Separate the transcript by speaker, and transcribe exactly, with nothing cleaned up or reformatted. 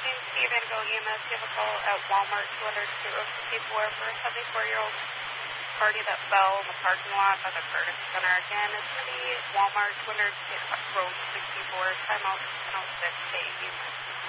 Speaker 1: evening, Steve Go E M S. You have a call at Walmart two hundred two oh six four for a seventy-four-year-old party that fell in the parking lot by the Curtis Center. Again, it's going to be Walmart two hundred two oh six four, time out ten oh six, K E M S.